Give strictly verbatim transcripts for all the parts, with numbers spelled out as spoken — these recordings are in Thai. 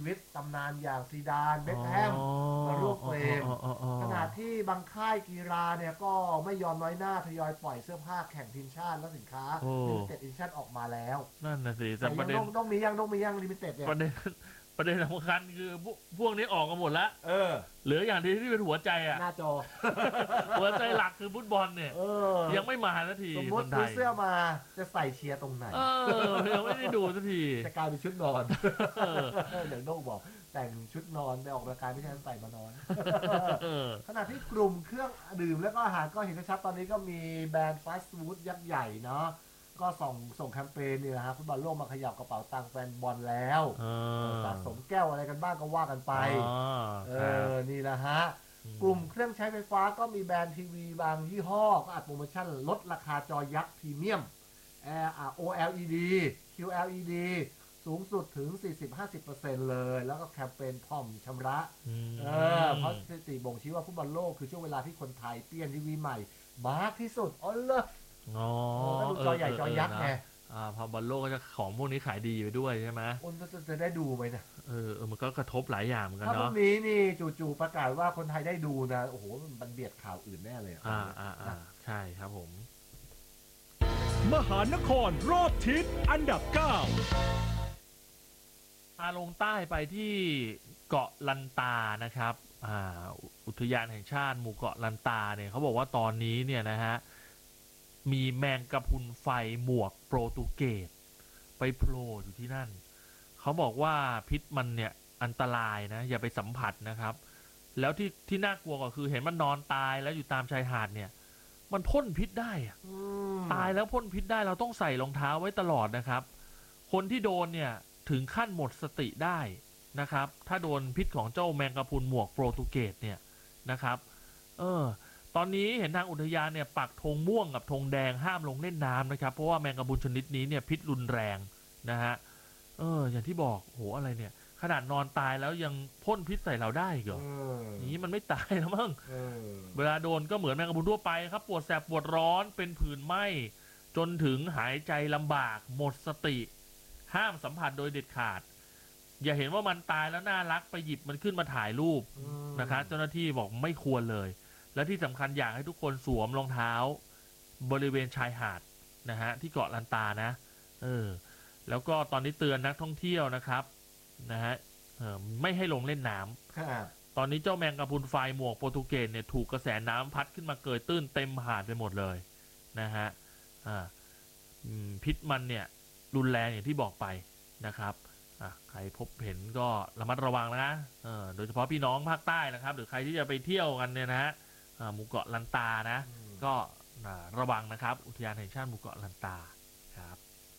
วิตตำนานอย่างซีดานเบ็คแฮมมาร่วมเฟรมขณะที่บางค่ายกีฬาเนี่ยก็ไม่ยอมน้อยหน้าทยอยปล่อยเสื้อผ้าแข่งทีมชาติและสินค้าลิมิเต็ดอีดิชั่นออกมาแล้วนั่นนะสิแต่แต่ประเด็นยังต้องมียังต้องมียังลิมิเต็ดเนี่ยประเด็นประเด็นสำคัญคือพวกพวกนี้ออกกันหมดแล้วเออเหลืออย่างที่ที่เป็นหัวใจอ่ะหน้าจอหัวใจหลักคือฟุตบอลเนี่ยยังไม่มาสักทีสมมติซื้อเสื้อมาจะใส่เชียร์ตรงไหนเออยังไม่ได้ดูสักทีจะกลายเป็นชุดนอนอย่างโน้บอกแต่งชุดนอนไปออกกำลังกายไม่ใช่ใส่มานอนขณะที่กลุ่มเครื่องดื่มแล้วก็อาหารก็เห็นชัดตอนนี้ก็มีแบรนด์ฟาสต์ฟู้ดยักษ์ใหญ่เนาะก็ส่งส่งแคมเปญนี่นะฮะฟุตบอลโลกมาขยับกระเป๋าตังค์แฟนบอลแล้วสะสมแก้วอะไรกันบ้างก็ว่ากันไปเออนี่แหละฮะกลุ่มเครื่องใช้ไฟฟ้าก็มีแบรนด์ทีวีบางยี่ห้อก็อัดโปรโมชั่นลดราคาจอยักษ์พรีเมียม โอ แอล อี ดี คิว แอล อี ดี สูงสุดถึง สี่สิบถึงห้าสิบเปอร์เซ็นต์ เลยแล้วก็แคมเปญผ่อนชำระเออเพราะสถิติบ่งชี้ว่าฟุตบอลโลกคือช่วงเวลาที่คนไทยเปลี่ยนทีวีใหม่มากที่สุดอ๋อเลยอ๋อก็ดูจอใหญ่จอยักษ์ไงอ่าพอบอลโลกก็จะของพวกนี้ขายดีอยู่ด้วยใช่ไหมคนจะได้ดูไหมนะเออเออมันก็กระทบหลายอย่างเหมือนกันเนาะถ้าพรุ่งนี้นี่จู่ๆประกาศว่าคนไทยได้ดูนะโอ้โหมันเบียดข่าวอื่นแน่เลยอ่าอ่าอ่าใช่ครับผมมหานครรอบทิศอันดับเก้าอาลงใต้ไปที่เกาะลันตานะครับอ่าอุทยานแห่งชาติหมู่เกาะลันตาเนี่ยเขาบอกว่าตอนนี้เนี่ยนะฮะมีแมงกะพรุนไฟหมวกโปรตุเกสไปโผล่อยู่ที่นั่นเขาบอกว่าพิษมันเนี่ยอันตรายนะอย่าไปสัมผัสนะครับแล้วที่ที่น่ากลัวก็คือเห็นมันนอนตายแล้วอยู่ตามชายหาดเนี่ยมันพ่นพิษได้อะตายแล้วพ่นพิษได้เราต้องใส่รองเท้าไว้ตลอดนะครับคนที่โดนเนี่ยถึงขั้นหมดสติได้นะครับถ้าโดนพิษของเจ้าแมงกะพรุนหมวกโปรตุเกสเนี่ยนะครับเออตอนนี้เห็นทางอุทยานเนี่ยปักธงม่วงกับธงแดงห้ามลงเล่นน้ำนะครับเพราะว่าแมงกะพรุนชนิดนี้เนี่ยพิษรุนแรงนะฮะเอออย่างที่บอกโหอะไรเนี่ยขนาดนอนตายแล้วยังพ่นพิษใส่เราได้เหรออย่างนี้มันไม่ตายแล้วมั้งเวลาโดนก็เหมือนแมงกะพรุนทั่วไปครับปวดแสบปวดร้อนเป็นผื่นไหม้จนถึงหายใจลำบากหมดสติห้ามสัมผัสโดยเด็ดขาดอย่าเห็นว่ามันตายแล้วน่ารักไปหยิบมันขึ้นมาถ่ายรูปนะคะเจ้าหน้าที่บอกไม่ควรเลยและที่สำคัญอยากให้ทุกคนสวมรองเท้าบริเวณชายหาดนะฮะที่เกาะลันตานะเออแล้วก็ตอนนี้เตือนนักท่องเที่ยวนะครับนะฮะเออไม่ให้ลงเล่นน้ำตอนนี้เจ้าแมงกะพรุนไฟหมวกโปรตุเกสเนี่ยถูกกระแสน้ำพัดขึ้นมาเกยตื้นเต็มหาดไปหมดเลยนะฮะอ่าพิษมันเนี่ยรุนแรงอย่างที่บอกไปนะครับอ่ะใครพบเห็นก็ระมัดระวังนะเออโดยเฉพาะพี่น้องภาคใต้นะครับหรือใครที่จะไปเที่ยวกันเนี่ยนะฮะหมู่เกาะลันตานะก็ระวังนะครับอุทยานแห่งชาติหมู่เกาะลันตาครับ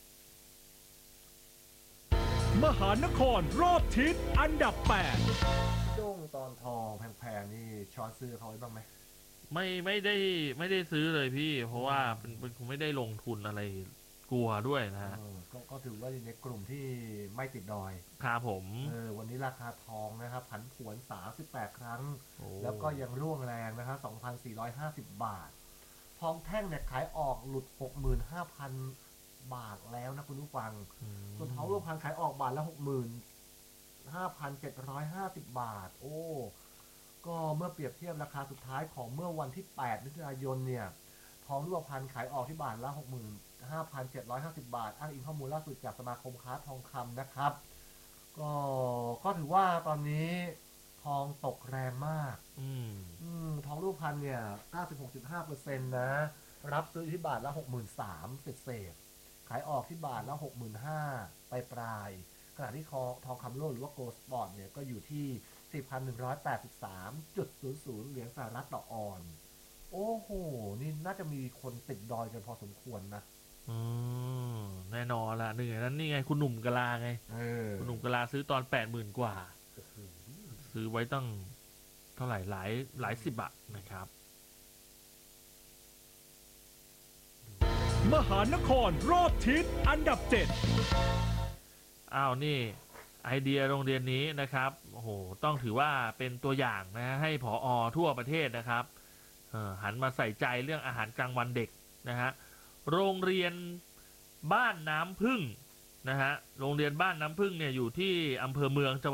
มหานครรอบทิศอันดับแปดด้งตอนทองแพงๆนี่ช้อนซื้อเขาไว้บ้างไหมไม่ไม่ได้ไม่ได้ซื้อเลยพี่เพราะว่าเป็นเป็นคงไม่ได้ลงทุนอะไรกลัวด้วยนะฮะก็ถือว่าในกลุ่มที่ไม่ติดดอยครับผมเออวันนี้ราคาทองนะครับผันผวนสามสิบแปดครั้งแล้วก็ยังร่วงแรงนะครับ สองพันสี่ร้อยห้าสิบ บาททองแท่งเนี่ยขายออกหลุด หกหมื่นห้าพัน บาทแล้วนะคุณผู้ฟังส่วนทองรูปพรรณขายออกบาทละ หกหมื่นห้าพันเจ็ดร้อยห้าสิบ บาทโอ้ก็เมื่อเปรียบเทียบราคาสุดท้ายของเมื่อวันที่แปดมิถุนายนเนี่ยทองรูปพรรณขายออกที่บาทละ หกหมื่นห้าพันเจ็ดร้อยห้าสิบ บาทอ้างอิงข้อมูลล่าสุดจากสมาคมค้าทองคำนะครับก็ก็ถือว่าตอนนี้ทองตกแรงมากอืมอืมทองรูปพรรณเนี่ย เก้าสิบหกจุดห้าเปอร์เซ็นต์ นะรับซื้อที่บาทละ หกหมื่นสามพัน เศษๆขายออกที่บาทละ หกหมื่นห้าพัน ปลายๆขณะที่ทองคำโลกหรือว่าโกลด์สปอร์ตเนี่ยก็อยู่ที่ สี่พันหนึ่งร้อยแปดสิบสามจุดศูนย์ศูนย์ เหรียญสหรัฐต่อออนซ์โอ้โหนี่น่าจะมีคนติดดอยกันพอสมควรนะอืมแน่นอนละหนึ่งในนั้นนี่ไงคุณหนุ่มกะลาไงคุณหนุ่มกะลาซื้อตอนแปดหมื่นกว่าซื้อไว้ตั้งเท่าไหร่หลายหลายสิบบาทนะครับมหานครรอบทิศอันดับเจ็ดอ้าวนี่ไอเดียโรงเรียนนี้นะครับโอ้โหต้องถือว่าเป็นตัวอย่างนะให้ผอ.ทั่วประเทศนะครับหันมาใส่ใจเรื่องอาหารกลางวันเด็กนะฮะโรงเรียนบ้านน้ำผึ้งนะฮะโรงเรียนบ้านน้ำผึ้งเนี่ยอยู่ที่อำเภอเมืองจังหวัด